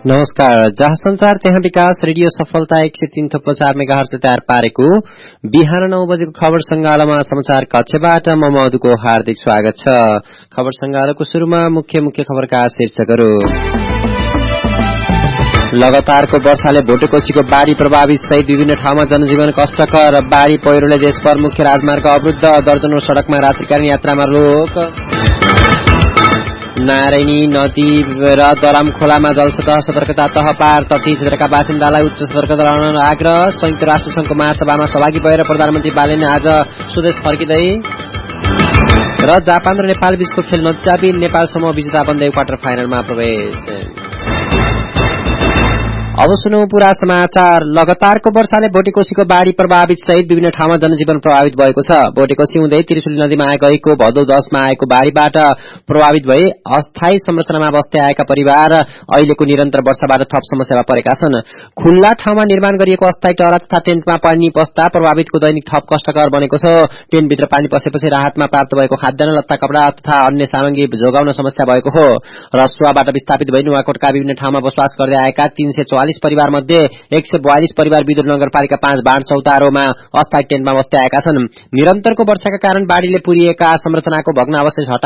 नमस्कार। जहाँ संचार त्यहाँ विकास रेडियो सफलता 103.4 मेगाहर्जले तयार पारेको बिहान 9 बजेको खबर संगालोमा समाचार कक्षबाट म मधुको हार्दिक स्वागत छ। खबर संगालोको सुरुमा मुख्य खबरका शीर्षकहरू। लगातारको वर्षाले भोटेकोशीको बाढ़ी प्रभावित सहित विभिन्न ठाउँमा जनजीवन कष्टकर। बाढ़ी पहिरोले देशभर मुख्य राजमार्ग अवरुद्ध, दर्जनौं सड़कमा रात्रिकालीन यात्रामा रोक। नारायणी नदी र दराम खोलामा जलसतह सतर्कता तह पार, तटीय क्षेत्रका बासिन्दालाई उच्च सतर्कता रहन आग्रह। संयुक्त राष्ट्र संघको महासभामा सहभागी भएर प्रधानमन्त्री बालेन आज स्वदेश फर्किँदै। र जापान र नेपाल बीचको खेल नतिजाबी, नेपाल समूह विजेता बन्दै क्वार्टर फाइनलमा प्रवेश। अब सुनौ पूरा समाचार। लगातारको वर्षाले भोटेकोशीको बाढ़ी प्रभावित सहित विभिन्न ठाउँमा जनजीवन प्रभावित भएको छ। भोटेकोशी हुँदै त्रिशुली नदीमा गएको भदौ 10 मा आएको बाढ़ीबाट प्रभावित भए अस्थायी संरचनामा बस्दै आएका परिवार अहिलेको निरन्तर वर्षाबाट थप समस्यामा परेका छन्। खुल्ला ठाउँमा निर्माण गरिएको अस्थायी टहरा तथा टेन्टमा पानी पस्दा प्रभावितको दैनिक थप कष्टकर बनेको छ। टेन्टभित्र पानी पसेपछि राहतमा प्राप्त भएको खाद्यान्न, लत्ता, कपड़ा तथा अन्य सामग्री जोगाउन समस्या भएको हो। रसुवाबाट विस्थापित भई नुवाकोटका विभिन्न ठाउँमा बसोबास गर्दै आएका 344 परिवार मध्ये 142 परिवार विदुर नगरपालिका 5 बाण चौतारोमा अस्थायी टेन्टमा बस्दै आएका छन्। निरन्तरको वर्षाका कारण बाढ़ीले पुरिएका संरचनाको भग्न अवशेष